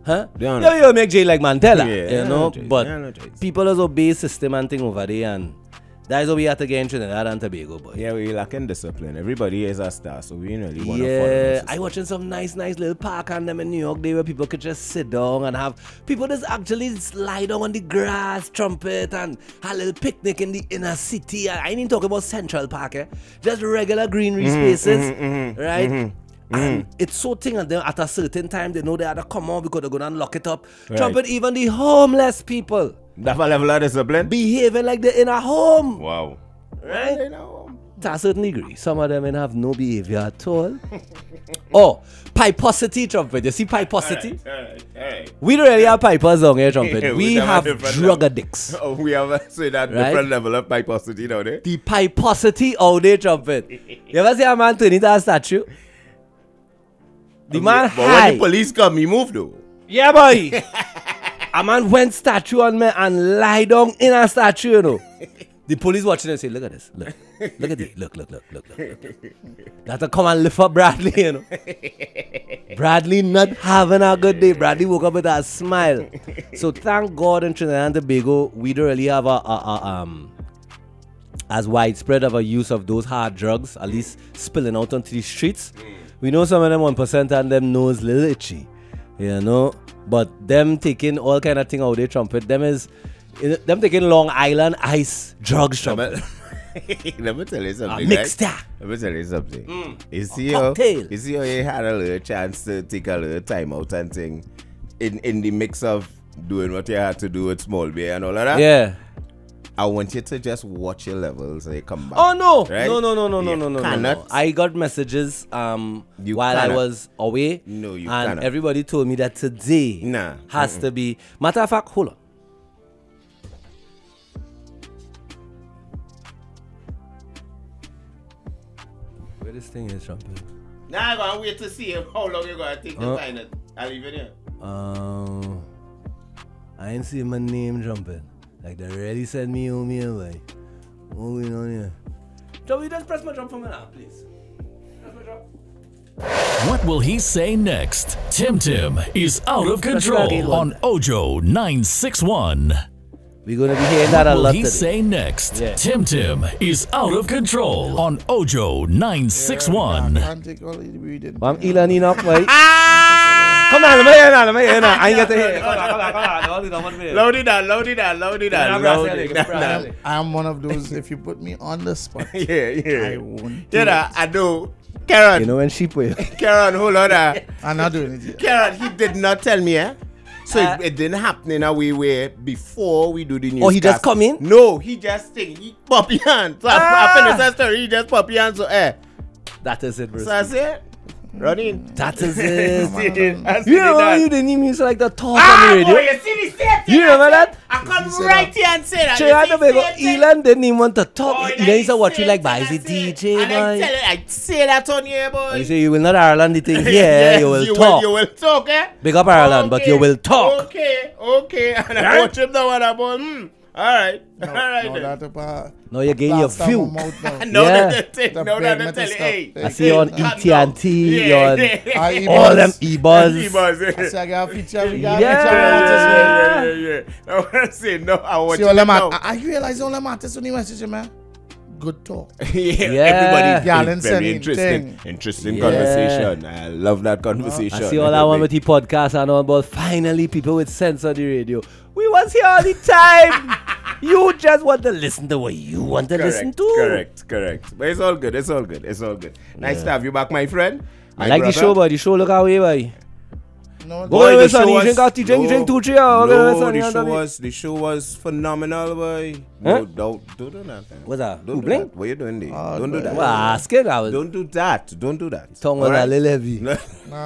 Huh? Yeah, you make Jay like Mandela, Yeah, you know. choice. But Yeah, no choice. people just obey system and thing over there, and that's what we have to get in Trinidad and Tobago, boy. Yeah, we lacking discipline. Everybody is a star, so we really want to Yeah, follow I watching some nice little park and them in New York there where people could just sit down and have people just actually lie down on the grass, trumpet, and have a little picnic in the inner city. I ain't even talking about Central Park, just regular greenery spaces, right? And it's so thing, and then at a certain time they know they have to come on because they're gonna lock it up. Right. Trumpet, even the homeless people That's a level of discipline. behaving like they're in a home, Wow. right? You know. To a certain degree. Some of them have no behavior at all. Oh, piposity, Trumpet. You see piposity? Alright. We don't really have pipers on here, Trumpet. Yeah, we we have a have different drug level. addicts. Oh, we have a that Right? different level of piposity now there. The piposity out there, Trumpet. You ever see a man turn into a statue? The man But when high. the police come, he move though. Yeah, boy. A man went statue on me and lie down in a statue, you know. The police watching and say, look at this. Look at it. Look. That's to come and lift up Bradley, you know. Bradley not having a good day. Bradley woke up with a smile. So thank God in Trinidad and Tobago, we don't really have as widespread of a use of those hard drugs, at least spilling out onto the streets. We know some of them 1% and them nose little itchy, you know. But them taking all kind of thing out there, Trumpet, them taking Long Island ice drugs, Trumpet. Let me tell you something. Mixed right? that. Let me tell you something. You see cocktail. how you had a little chance to take a little time out and thing in the mix of doing what you had to do with Small Bay and all of that? Yeah. I want you to just watch your levels and you come back. Oh no. Right? No. Cannot. I got messages while I cannot. was away. No, you and cannot. everybody told me that today Nah. has to be. Matter of fact, hold on. Where this thing is, Trumpet? Now I'm going to wait to see how long you're going to take to find it. I'll leave it here. I ain't see my name jumping. Like they really sent me home here, boy. What going on here? Joe, you just press my jump for me now, please. Press my jump. What will he say next? Tim is out of control on Ojo 961. We're gonna be hearing that a What will lot he today. say next? Yeah. Tim is out of control on Ojo 961. Can't take all the reading. I'm Elon Enoch, boy. Come on, let me hear now. I ain't get to hear. Come on. Load it down. I'm one of those, if you put me on the spot, Yeah. I won't do it. I know. Karen, You know when sheep will. Karen, hold on. I'm not doing it yet. Karen, he did not tell me, So it didn't happen in a way where before we do the news. Oh, he just come in? No, he just think he pop your hand. So I finished that story, he just pop your hand. So That is it, bro. So I said, run in. That is it. I see You know, that. you didn't even use like the talk on the radio. Boy, you see the same thing. You remember that? I come right here and say that. Trinidad You and see the Tobago, same thing? Elon didn't even want to talk. Boy, He didn't say what you same like, but thing he's a I say. DJ, And I boy. tell you, I say that on here, boy. You say you will not Ireland the thing here, Yes, you will talk. You will talk, Big up Ireland, but you will talk. Okay. And I Right? watch him now and I'm all, all right. No, All right. no, then. that about Now you gain your last time view. I'm out now. No, Yeah. that they The no, big they metal tell you, stuff. hey. I I see you on calm ET&T, down. you're on I all them E-buzz. E-buzz. I say I got a feature, we got Yeah. a feature. I want to say no. I want See you all to them know. I realize all them artists on the message, man. Good talk. Yeah. Everybody Gallon very sending interesting. thing. Interesting Yeah. conversation. I love that conversation. I see all that one with the podcast and all, but finally people with sense on the radio. We was here all the time. You just want to listen to what you want to listen to. Correct. But it's all good. Nice to have you back, my friend. I like the show, boy. The show look away, boy. No, Boy, the son, show you was- drink out, you drink 2, 3 hours. the show was phenomenal, boy. Huh? No, don't do that. What's that? Don't Who do blink? that. What you doing there? Oh, Don't do that. Well, ask it. I was Don't do that. tongue was a Alright? little heavy. Nah,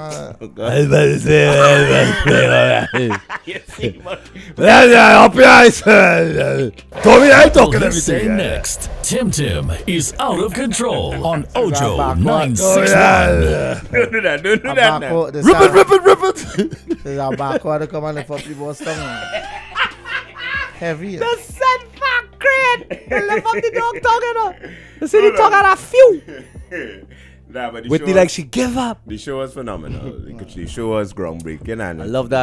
Tommy, I What will he say next? Tim is out of control on Ojo backward. 961. Don't do that. Don't do a that. now. backward. Rip it. There's a backward to come and lift up people's tongue. Heavy. The set fuck great. The left of the dog talking. The city talk at a few. Nah, but the With show the was- like she give up. The show was phenomenal. The show was groundbreaking, and I love that.